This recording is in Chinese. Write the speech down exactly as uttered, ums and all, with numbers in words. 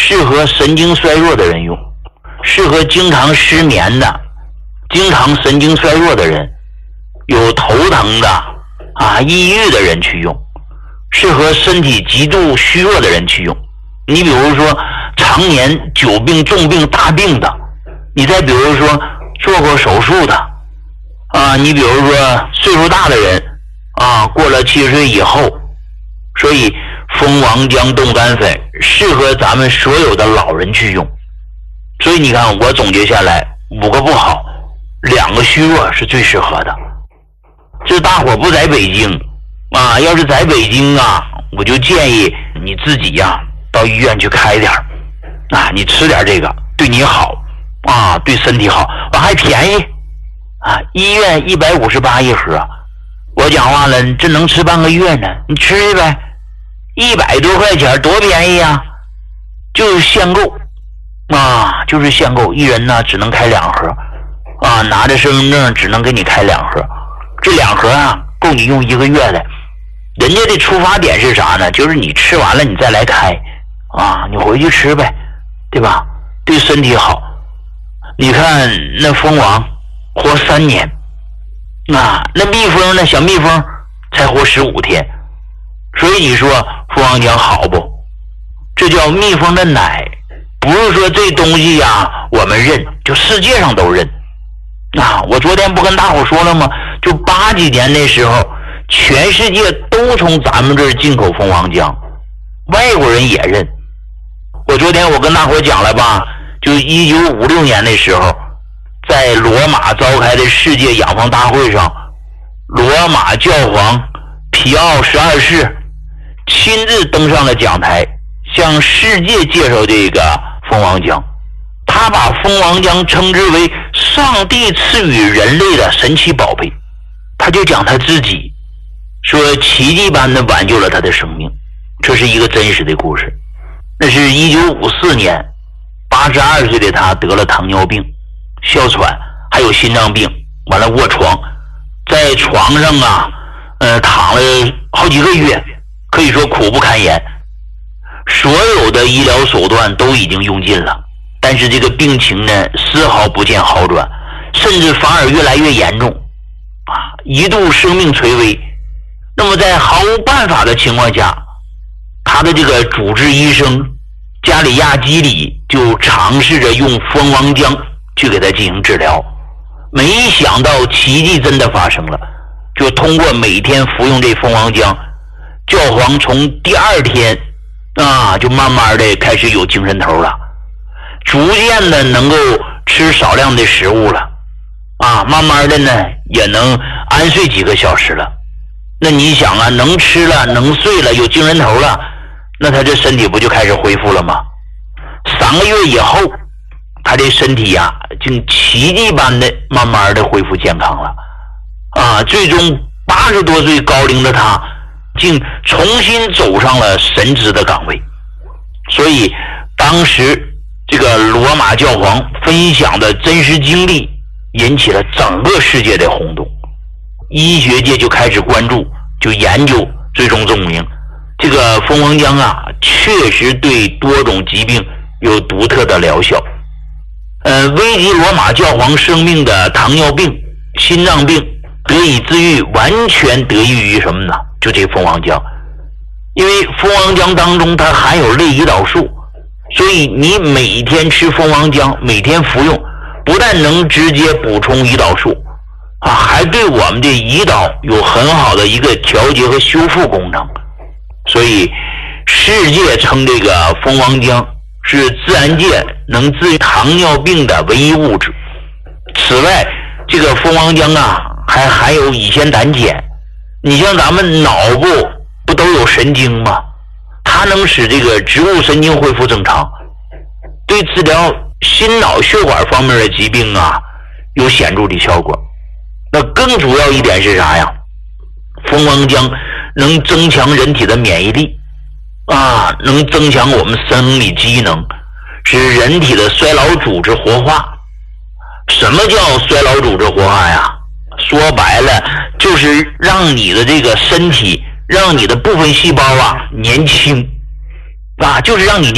适合神经衰弱的人用，适合经常失眠的、经常神经衰弱的人，有头疼的啊、抑郁的人去用，适合身体极度虚弱的人去用。你比如说常年久病重病大病的，你再比如说做过手术的啊，你比如说岁数大的人啊，过了七十岁以后，所以蜂王浆冻干粉适合咱们所有的老人去用。所以你看我总结下来五个不好，两个虚弱是最适合的。这大伙不在北京啊，要是在北京啊，我就建议你自己呀、啊、到医院去开点啊，你吃点这个对你好啊，对身体好，完还便宜啊，医院一百五十八一盒。我讲话了，这能吃半个月呢，你吃呗，一百多块钱多便宜啊，就是限购啊，就是限购，一人呢只能开两盒啊，拿着身份证只能给你开两盒，这两盒啊够你用一个月的。人家的出发点是啥呢？就是你吃完了你再来开啊，你回去吃呗，对吧？对身体好。你看那蜂王活三年啊，那蜜蜂呢，小蜜蜂才活十五天。所以你说蜂王浆好不？这叫蜜蜂的奶，不是说这东西呀、啊、我们认，就世界上都认啊。我昨天不跟大伙说了吗？就八几年那时候全世界都从咱们这儿进口蜂王浆，外国人也认。我昨天我跟大伙讲了吧，就一九五六年那时候在罗马召开的世界养蜂大会上，罗马教皇皮奥十二世亲自登上了讲台，向世界介绍这个蜂王浆。他把蜂王浆称之为上帝赐予人类的神奇宝贝。他就讲他自己说奇迹般的挽救了他的生命，这是一个真实的故事。那是一九五四年，八十二岁的他得了糖尿病、哮喘还有心脏病，完了卧床，在床上啊呃躺了好几个月，可以说苦不堪言。所有的医疗手段都已经用尽了，但是这个病情呢丝毫不见好转，甚至反而越来越严重啊，一度生命垂危。那么在毫无办法的情况下，他的这个主治医生加里亚基里就尝试着用蜂王浆去给他进行治疗。没想到奇迹真的发生了，就通过每天服用这蜂王浆，教皇从第二天啊就慢慢的开始有精神头了，逐渐的能够吃少量的食物了啊，慢慢的呢也能安睡几个小时了。那你想啊，能吃了能睡了有精神头了，那他这身体不就开始恢复了吗？三个月以后他这身体呀、啊、竟奇迹般的慢慢的恢复健康了啊，最终八十多岁高龄的他竟重新走上了神职的岗位。所以当时这个罗马教皇分享的真实经历引起了整个世界的轰动，医学界就开始关注，就研究，最终证明这个蜂王浆啊确实对多种疾病有独特的疗效。呃，危及罗马教皇生命的糖尿病、心脏病得以治愈，完全得益于什么呢？就这蜂王浆。因为蜂王浆当中它含有类胰岛素，所以你每天吃蜂王浆，每天服用，不但能直接补充胰岛素啊，还对我们的胰岛有很好的一个调节和修复功能。所以世界称这个蜂王浆是自然界能治糖尿病的唯一物质。此外，这个蜂王浆啊还含有乙酰胆碱。你像咱们脑部不都有神经吗？它能使这个植物神经恢复正常，对治疗心脑血管方面的疾病啊有显著的效果。那更主要一点是啥呀？蜂王浆能增强人体的免疫力啊，能增强我们生理机能，使人体的衰老组织活化。什么叫衰老组织活化呀？说白了就是让你的这个身体，让你的部分细胞啊年轻啊，就是让你